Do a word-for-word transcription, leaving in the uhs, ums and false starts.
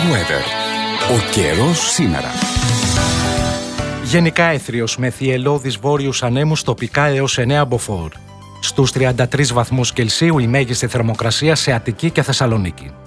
Weather. Ο καιρός σήμερα. Γενικά έθριος με θυελλώδεις βόρειους ανέμους, τοπικά έως εννέα μποφόρ. Στους τριάντα τρεις βαθμούς Κελσίου η μέγιστη θερμοκρασία σε Αττική και Θεσσαλονίκη.